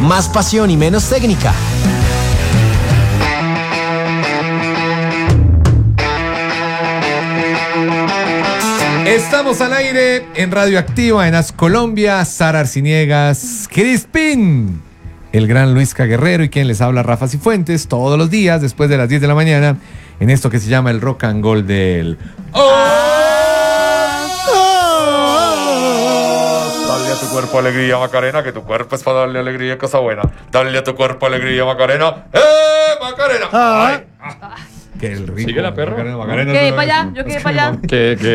más pasión y menos técnica. Estamos al aire en Radioactiva, en As Colombia, Sara Arciniegas, Crispín, el gran Luisca Guerrero y quien les habla, Rafa Cifuentes, todos los días después de las 10 de la mañana, en esto que se llama el Rock and Roll del... Dale a tu cuerpo alegría, Macarena, que tu cuerpo es para darle alegría y cosa buena. Dale a tu cuerpo alegría, Macarena. Macarena! ¡Ay! Que el rico. Sigue la perra. Macarena, Quedé para allá, yo quedé para allá.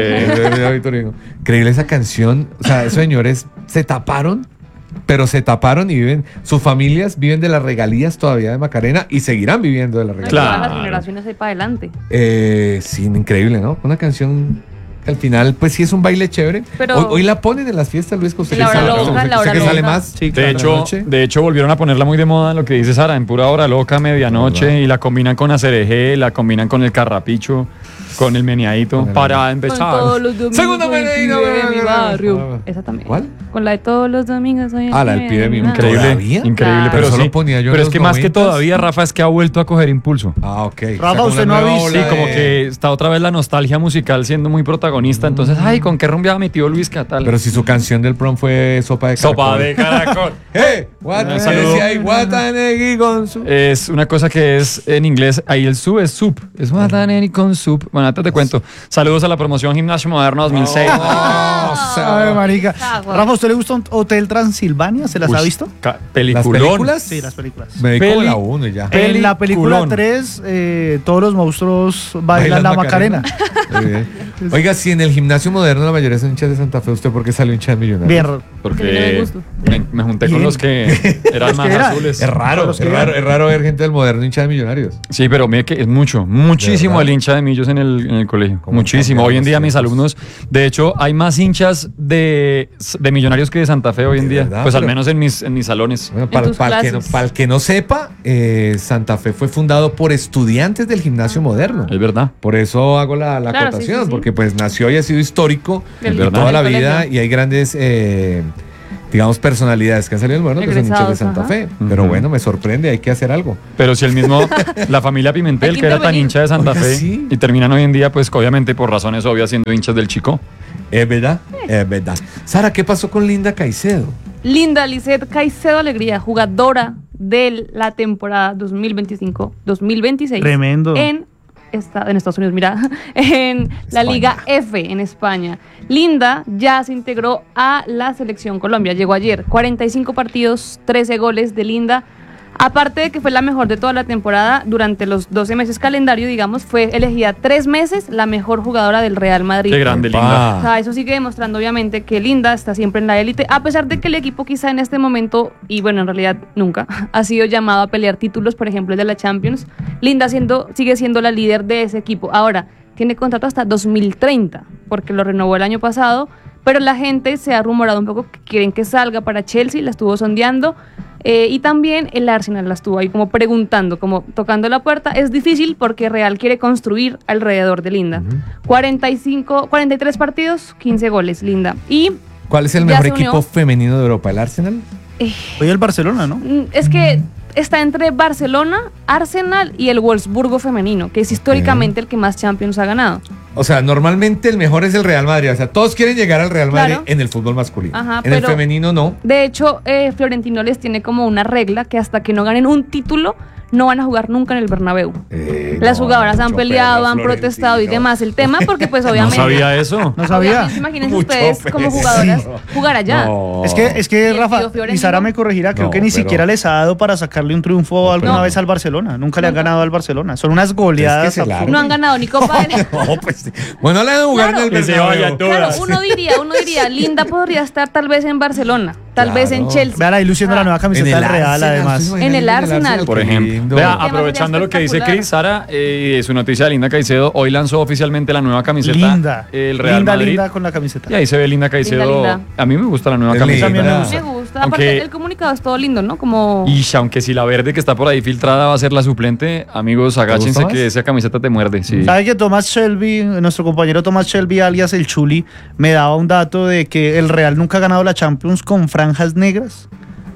Increíble esa canción. O sea, esos señores se taparon, pero se taparon y viven, sus familias viven de las regalías todavía de Macarena y seguirán viviendo de las regalías. Todas las generaciones ahí para adelante. Sí, increíble, ¿no? Una canción que al final, pues sí es un baile chévere. Pero hoy la ponen en las fiestas, Luis, que usted la hora sabe, loca, usted la hora que sale loca. más. Sí, claro, de hecho volvieron a ponerla muy de moda en lo que dice Sara, en pura hora loca, medianoche, y la combinan con Acerejé, la combinan con el carrapicho, con el meneadito, para empezar. Con todos los domingos. Segundo soy el meneíno, pibe de mi barrio. ah, Esa también. ¿Cuál? Con la de todos los domingos soy el la del pibe de mi barrio. Increíble, ¿Todavía? increíble, Claro. pero Solo sí. ponía yo en Pero es los que más que 90s. todavía, Rafa, es que ha vuelto a coger impulso. Ah, ok. Rafa, usted no ha visto. Sí, como que está otra vez la nostalgia musical siendo muy protagonista. Entonces, ay, ¿con qué rumbeaba mi tío Luis? ¿Qué tal? Pero si su canción del prom fue Sopa de Caracol. Sopa de caracol. ¡Hey! Un saludo. Guatanegui con su... Es una cosa que es en inglés, ahí el sub es sub. Es Guataneri con sub. Bueno, antes te cuento. Saludos a la promoción Gimnasio Moderno 2006. Ay, marica. Agua. Rafa, ¿usted le gusta un Hotel Transilvania? ¿Se las ha visto? ¿Las Peliculón. películas? Sí, las películas. Me di como Peli- la 1 y ya. En la película Peliculón. 3, todos los monstruos bailan la Macarena. Muy bien. Oiga, si en el Gimnasio Moderno la mayoría son hinchas de Santa Fe, ¿usted por qué salió hincha de Millonarios? Bien. Porque tiene Porque gusto. me junté con Bien. los que eran más eran. azules. Es raro, Los es que raro, eran. es raro ver gente del Moderno hincha de Millonarios. Sí, pero mire que es muchísimo ¿Verdad? el hincha de Millos en el colegio. Cómo Muchísimo. cambian Hoy en los día mis tiempos. alumnos, de hecho, hay más hinchas de Millonarios que de Santa Fe hoy en ¿De día. verdad? Pues al Pero- menos en mis salones. Bueno, En tus clases. para el que no sepa, Santa Fe fue fundado por estudiantes del Gimnasio Moderno. Es verdad. Por eso hago la Claro, acotación, sí, sí. porque pues nació y ha sido histórico Del- de verdad. toda la del vida colegio. y hay grandes, digamos, personalidades que han salido del Moderno que son hinchas de Egresados, Santa ajá. Fe. Pero Ujú. bueno, me sorprende, hay que hacer algo. Pero si el mismo, la familia Hay Pimentel, que que era tan intervenir. hincha de Santa Oiga, Fe, sí. y terminan hoy en día, pues obviamente por razones obvias siendo hinchas del Chico. Es verdad, es verdad. Sara, ¿qué pasó con Linda Caicedo? Linda Lisette Caicedo Alegría, jugadora de la temporada 2025-2026. Tremendo. En Estados Unidos, mira, en la España. Liga F en España. Linda ya se integró a la selección Colombia. Llegó ayer, 45 partidos, 13 goles de Linda. Aparte de que fue la mejor de toda la temporada, durante los 12 meses calendario, digamos, fue elegida 3 meses la mejor jugadora del Real Madrid. Qué grande, Epa. Linda. O sea, eso sigue demostrando obviamente que Linda está siempre en la élite, a pesar de que el equipo quizá en este momento, y bueno, en realidad nunca, ha sido llamado a pelear títulos, por ejemplo el de la Champions. Linda sigue siendo la líder de ese equipo. Ahora, tiene contrato hasta 2030, porque lo renovó el año pasado, pero la gente se ha rumorado un poco que quieren que salga para Chelsea, la estuvo sondeando. Y también el Arsenal la estuvo ahí como preguntando, como tocando la puerta. Es difícil porque Real quiere construir alrededor de Linda. 43 partidos, 15 goles, Linda. Y ¿Cuál es el Ya mejor se unió. equipo femenino de Europa? ¿El Arsenal? Hoy el Barcelona, ¿no? es que está entre Barcelona, Arsenal y el Wolfsburgo femenino, que es históricamente el que más Champions ha ganado. O sea, normalmente el mejor es el Real Madrid. O sea, todos quieren llegar al Real Madrid Claro. en el fútbol masculino. Ajá, en el pero- femenino no. De hecho, Florentino les tiene como una regla que hasta que no ganen un título, no van a jugar nunca en el Bernabéu. Las No, jugadoras han mucho peleado, perro, han protestado y Florentino. demás el tema, porque pues No obviamente... sabía eso. No sabía. Obviamente, imagínense Mucho ustedes como perro. jugadoras jugar allá. No. Es Y que el Rafa tío Fiorentino. y Sara me corregirá, creo No, que ni pero- siquiera les ha dado para sacarle un triunfo alguna No. vez al Barcelona. Nunca le han Nunca. ganado al Barcelona. Son unas goleadas Es que se larga. No han ganado ni Copa del... No, pues sí. Bueno, le han de jugar Claro. en el Que se Bernabéu. vaya todo. Claro, uno diría, Linda podría estar tal vez en Barcelona, tal vez en Claro. Chelsea. Vean ahí luciendo la nueva camiseta del Real, además. En el Arsenal. Por Qué ejemplo. lindo. Vea, El tema aprovechando sería lo que dice espectacular. Cris, Sara, su noticia de Linda Caicedo, hoy lanzó oficialmente la nueva camiseta. Linda. El Real linda, Madrid. linda con la camiseta. Y ahí se ve Linda Caicedo. Linda. A mí me gusta la nueva Es camiseta. linda. También me gusta. Me gusta. Aunque- Aparte, el comunicado es todo lindo, ¿no? Como... Y aunque si la verde que está por ahí filtrada va a ser la suplente, amigos, agáchense gusta que más? esa camiseta te muerde. Sí. ¿Sabe que Thomas Shelby, nuestro compañero Thomas Shelby, alias el Chuli, me daba un dato de que el Real nunca ha ganado la Champions con franjas negras?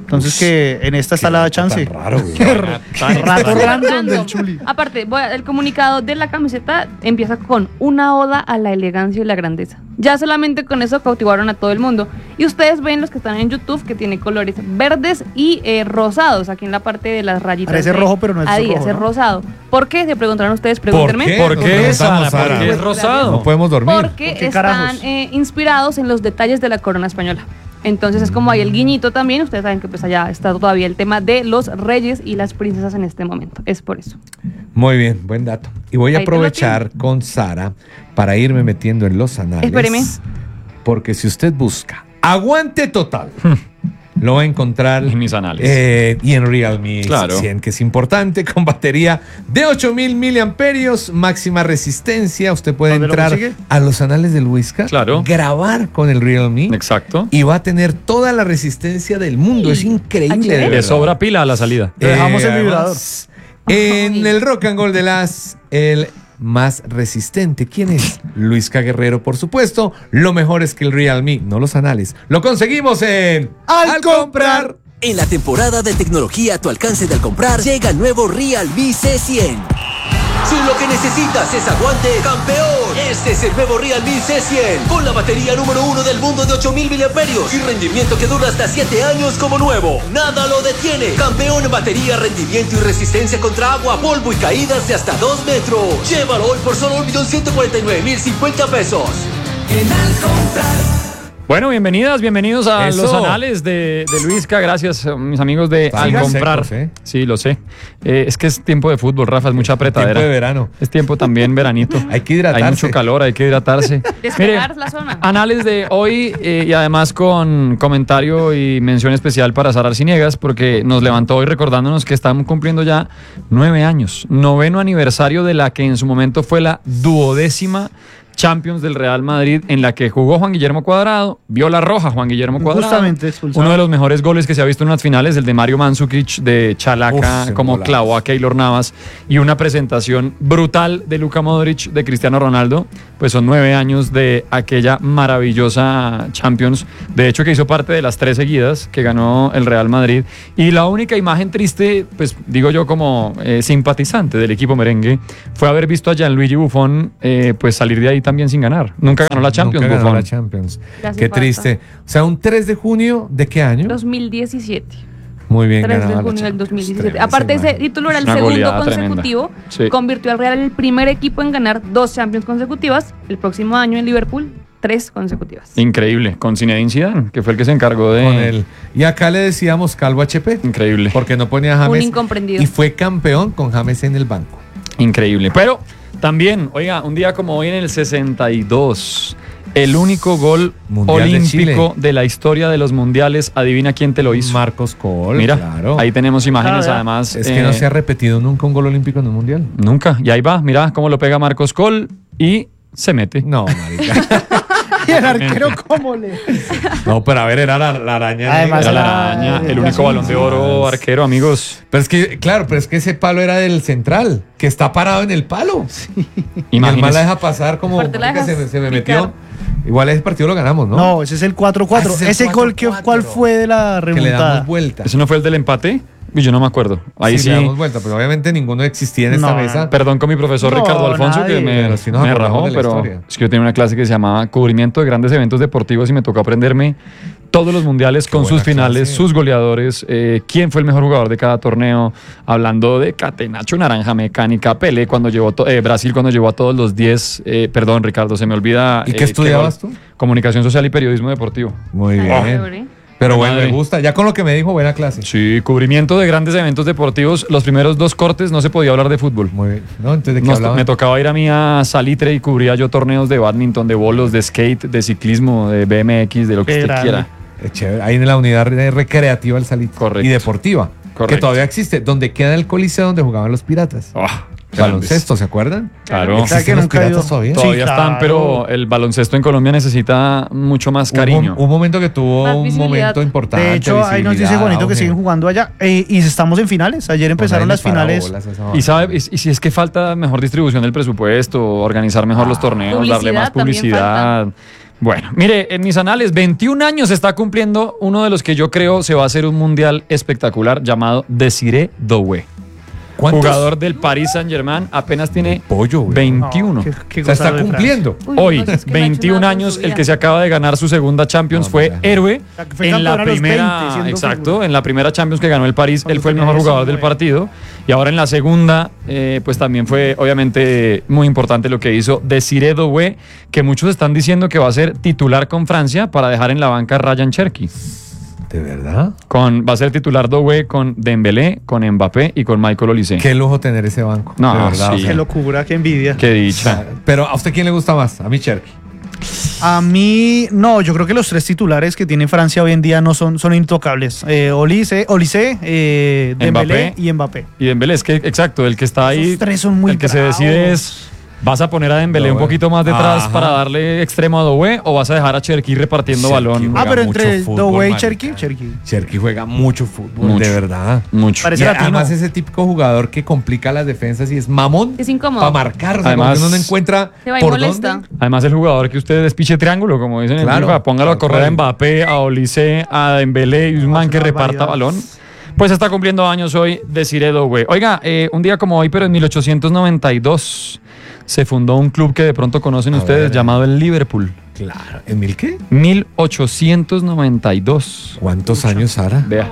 Entonces que en esta está la chance. Tan raro, güey. Rato random del Chuli. Aparte, el comunicado de la camiseta empieza con una oda a la elegancia y la grandeza. Ya solamente con eso cautivaron a todo el mundo. Y ustedes ven los que están en YouTube que tiene colores verdes y rosados aquí en la parte de las rayitas. Parece rojo, pero no es Adidas, rojo, es ¿no? rosado. ¿Por qué? Se preguntaron ustedes, pregúntenme. ¿Por qué, Nos Sara? preguntamos, ¿Por qué es rosado? No podemos dormir. Porque ¿Por qué están carajos? inspirados en los detalles de la corona española. Entonces es como hay el guiñito también. Ustedes saben que pues allá está todavía el tema de los reyes y las princesas en este momento. Es por eso. Muy bien, buen dato. Y voy a Ahí te lo aprovechar con Sara para irme metiendo en los anales. Espéreme. Porque si usted busca aguante total, lo va a encontrar En mis anales. y en Realme Claro. 100, que es importante, con batería de 8000 miliamperios, máxima resistencia. Usted puede ¿Dónde lo entrar consigue? a los anales del Whisca, Claro. grabar con el Realme Exacto. y va a tener toda la resistencia del mundo. Es increíble. de Le Le verdad. sobra pila a la salida. Te dejamos el además, en el Rock and Roll de las, el más resistente. ¿Quién es? Luisca Guerrero, por supuesto. Lo mejor es que el Realme, no los anales, lo conseguimos en Al Comprar. En la temporada de tecnología a tu alcance de al comprar, llega el nuevo Realme C100. Si lo que necesitas es aguante, campeón, este es el nuevo Realme C100 con la batería número 1 del mundo de 8000 miliamperios y rendimiento que dura hasta 7 años como nuevo. Nada lo detiene. Campeón en batería, rendimiento y resistencia contra agua, polvo y caídas de hasta 2 metros. Llévalo hoy por solo 1.149.050 pesos. En Al Comprar. Bueno, bienvenidos a Eso. los anales de Luisca. Gracias, mis amigos de Al Sigan Comprar. secos, ¿eh? Sí, lo sé. Es que es tiempo de fútbol, Rafa, es mucha apretadera. Tiempo de verano. Es tiempo también veranito. Hay que hidratarse. Hay mucho calor, hay que hidratarse. Despejar la zona. Anales de hoy y además con comentario y mención especial para Sara Arciniegas, porque nos levantó hoy recordándonos que estamos cumpliendo ya 9 años. 9º aniversario de la que en su momento fue la 12ª Champions del Real Madrid, en la que jugó Juan Guillermo Cuadrado, vio la roja Juan Guillermo Cuadrado. Justamente expulsado. Uno de los mejores goles que se ha visto en unas finales, el de Mario Mandzukic de Chalaca, Uf, como golazo. clavó a Keylor Navas, y una presentación brutal de Luka Modric, de Cristiano Ronaldo. Pues son 9 años de aquella maravillosa Champions, de hecho que hizo parte de las 3 seguidas que ganó el Real Madrid. Y la única imagen triste, pues digo yo como simpatizante del equipo merengue, fue haber visto a Gianluigi Buffon pues salir de ahí también sin ganar. Nunca ganó la Champions, Nunca ganó Buffon. la Champions. Le hace Qué falta. triste. O sea, un 3 de junio, ¿de qué año? 2017. Muy bien 3 de ganaba la junio del Champions. 2017. Tremenda Aparte, ese imagen. título era el Una segundo goleada consecutivo. tremenda. Sí. Convirtió al Real en el primer equipo en ganar 2 Champions consecutivas. El próximo año en Liverpool, 3 consecutivas. Increíble, con Zinedine Zidane, que fue el que se encargó de... Con él. Y acá le decíamos Calvo HP. Increíble. Porque no ponía a James. Un incomprendido. Y fue campeón con James en el banco. Increíble. Pero también, oiga, un día como hoy en el 62, el único gol Mundial de olímpico Chile. de la historia de los mundiales, adivina quién te lo hizo. Marcos Col, Mira, claro. ahí tenemos imágenes Ah, además. Es que no se ha repetido nunca un gol olímpico en un mundial. Nunca, y ahí va, mira cómo lo pega Marcos Col y se mete. No, marica. ¿Y el arquero cómo le...? No, pero a ver, era la araña. Además, Era negra. la araña, el único balón de oro arquero, amigos. Pero es que, claro, pero es que ese palo era del central, que está parado en el palo. Y el mal la Imagínese. deja pasar como Aparte la marica, dejas se me picar. metió. Igual ese partido lo ganamos, ¿no? No, ese es el 4-4. Ah, ese es el Ese gol, 4-4. ¿cuál fue de la que le remontada? damos vuelta. ¿Eso no fue el del empate? Y yo no me acuerdo. Ahí sí. le damos vuelta, pero obviamente ninguno existía en esta No, mesa. Perdón con mi profesor No, Ricardo Alfonso, nadie. que me Pero sí nos me acordamos rajó, de la pero historia. es que yo tenía una clase que se llamaba Cubrimiento de Grandes Eventos Deportivos y me tocó aprenderme todos los mundiales con sus buena finales, clase. sus goleadores, quién fue el mejor jugador de cada torneo, hablando de Catenacho, Naranja Mecánica, Pelé, cuando llevó Brasil cuando llevó a todos los 10, perdón Ricardo, se me olvida. ¿Y qué estudiabas gol. tú? Comunicación Social y Periodismo Deportivo. Muy bien. Chévere. Pero Qué bueno, madre. me gusta. Ya con lo que me dijo, buena clase. Sí, cubrimiento de grandes eventos deportivos. Los primeros 2 cortes no se podía hablar de fútbol. Muy bien. ¿No? Entonces, ¿de qué Nos- hablaban? me tocaba ir a mí a Salitre y cubría yo torneos de badminton, de bolos, de skate, de ciclismo, de BMX, de lo que Qué usted grande. quiera. Chévere. Ahí en la unidad recreativa del Salitre. Correcto. Y deportiva. Correcto. Que todavía existe. Donde queda el coliseo donde jugaban los piratas. Baloncesto, ¿se acuerdan? Claro. O sea, que ¿Existen los nunca he piratas ido. todavía? Todavía Sí, están, claro. pero el baloncesto en Colombia necesita mucho más cariño. Hubo un momento que tuvo Más un visibilidad. momento importante. De hecho, ahí nos dice visibilidad, Juanito que auge. siguen jugando allá. Y estamos en finales. Ayer empezaron las finales. Y sabe, y si es que falta mejor distribución del presupuesto, organizar mejor los torneos, darle más Publicidad también publicidad. Bueno, mire, en mis anales, 21 años está cumpliendo uno de los que yo creo se va a hacer un mundial espectacular llamado Desiré Doué. ¿Cuántos? Jugador del Paris Saint-Germain, apenas tiene Pollo, güey. 21. Qué O sea, está gozada de cumpliendo. Uy, Hoy, no, es que no ha hecho 21 nada con años, su el vida. que se acaba de ganar su segunda Champions No, fue mira. héroe sea, que fue en la campeón a los 20 primera, siendo exacto, figura. en la primera Champions que ganó el París, Cuando él fue el tenía mejor jugador 19. del partido y ahora en la segunda, pues también fue obviamente muy importante lo que hizo Desiré Doué, que muchos están diciendo que va a ser titular con Francia para dejar en la banca a Ryan Cherki. ¿De verdad? Va a ser titular Doué con Dembélé, con Mbappé y con Michael Olise. Qué lujo tener ese banco. No, de verdad. sí. o sea, Qué locura, qué envidia. Qué o dicha. sea, pero ¿a usted quién le gusta más? A mí Cherky. A mí, no, yo creo que los tres titulares que tiene Francia hoy en día no son intocables. Olise, Dembélé Mbappé. y Mbappé. Y Dembélé es que, exacto, el que está ahí, Esos tres son muy el que se bravos. decide es, ¿vas a poner a Dembélé un Doué. poquito más detrás Ajá. para darle extremo a Doué o vas a dejar a Cherki repartiendo Cherki balón? juega Pero mucho entre fútbol, Doué y marica. Cherki. Cherky juega mucho fútbol, Mucho. de verdad. Mucho. Parece Y latino. además ese típico jugador que complica las defensas y es mamón Es incómodo. para marcar. O sea, Además, como que uno no encuentra Se va y por molesta. dónde. Además, el jugador que usted despiche triángulo, como dicen en Claro, FIFA, póngalo a tal correr a cual. Mbappé, a Olise, a Dembélé y un man es que una reparta barbaridad. balón. Pues está cumpliendo años hoy Desiré Doué. Oiga, un día como hoy, pero en 1892, se fundó un club que de pronto conocen A ustedes ver. llamado el Liverpool. Claro. ¿Emil qué? 1892. ¿Cuántos años, Sara? Vea.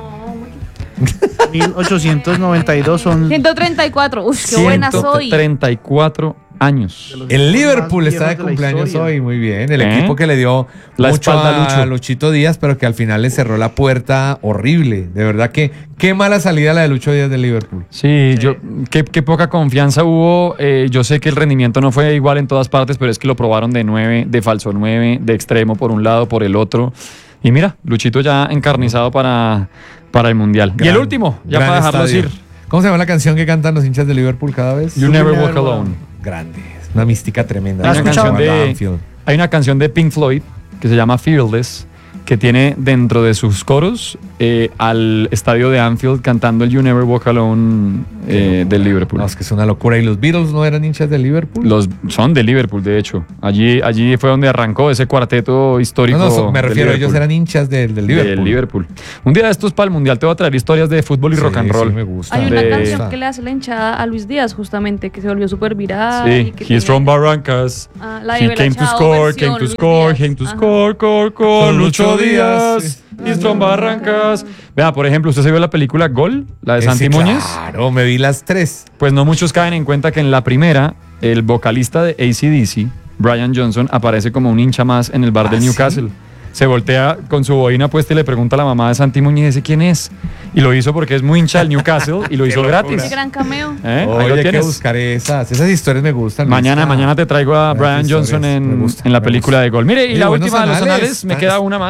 1892 son 134. Uf, qué buena soy. 134 años. El Liverpool más está de viejos de la cumpleaños historia. hoy, muy bien. El ¿Eh? equipo que le dio La mucho espalda a a Lucho. Luchito Díaz, pero que al final le cerró la puerta horrible. De verdad que qué mala salida la de Lucho Díaz del Liverpool. Sí, qué poca confianza hubo. Yo sé que el rendimiento no fue igual en todas partes, pero es que lo probaron de 9, de falso 9, de extremo por un lado, por el otro. Y mira, Luchito ya encarnizado para el Mundial. Y el Gran- último, ya gran para dejarlos estadio. ir. ¿Cómo se llama la canción que cantan los hinchas de Liverpool cada vez? You Never Walk Alone. Grande. Es una mística tremenda. ¿La has Hay una, escuchado? canción de, Anfield. hay una canción de Pink Floyd que se llama Fearless, que tiene dentro de sus coros al estadio de Anfield cantando el You Never Walk Alone del Liverpool. No, es que es una locura. ¿Y los Beatles no eran hinchas de Liverpool? Son de Liverpool, de hecho. Allí fue donde arrancó ese cuarteto histórico. me de refiero, ellos Liverpool. eran hinchas del Liverpool. Del Liverpool. Un día de estos para el Mundial te voy a traer historias de fútbol y Sí, rock and roll. sí, me gusta. Hay una De- canción que le hace la hinchada a Luis Díaz, justamente, que se volvió súper viral. Sí, y que he's tiene- from Barrancas. Ah, la de He Bella came to Ciao, score, versión came to Luis score, Díaz. came to Ajá. score, con Con Lucho Lucho Díaz. Díaz. He's from Barrancas. Vea, por ejemplo, ¿usted se vio la película Gol? La de Santi Sí, Muñez. Claro, me vi las tres. Pues no muchos caen en cuenta que en la primera, el vocalista de AC/DC, Brian Johnson, aparece como un hincha más en el bar del ¿sí? Newcastle. Se voltea con su boina puesta y le pregunta a la mamá de Santi Muñez, ¿ese quién es? Y lo hizo porque es muy hincha del Newcastle y lo hizo gratis. Qué gran cameo. ¿Eh? Ahí Oye, lo hay que tienes. buscar esas historias me gustan. Mañana te traigo a Grandes Brian Johnson historias, me en gusta, la me película gusta. de Gol. Mire, y Oye, la buenos última de los anales. anales, me queda una más.